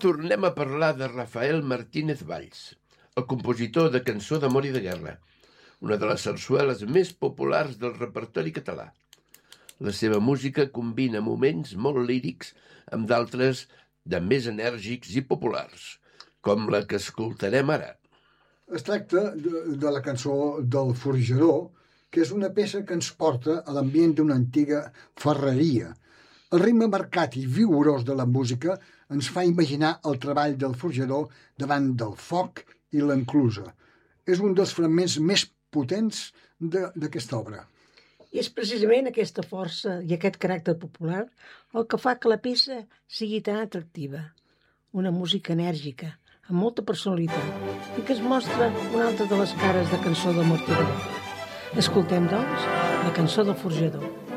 tornem a parlar de Rafael Martínez Valls, el compositor de Cançó d'amor i de guerra, una de les sarsueles més populars del repertori català. La seva música combina moments molt lírics amb d'altres de més enèrgics i populars, com la que escoltarem ara. Es tracta de la cançó del forjador, que és una peça que ens porta a l'ambient d'una antiga ferreria. El ritme marcat i vigorós de la música ens fa imaginar el treball del forjador davant del foc i l'enclusa. És un dels fragments més potents d'aquesta obra. I és precisament aquesta força i aquest caràcter popular el que fa que la peça sigui tan atractiva. Una música enèrgica, amb molta personalitat, i que es mostra una altra de les cares de Cançó d'amor i de guerra. Escoltem, doncs, la Cançó del forjador.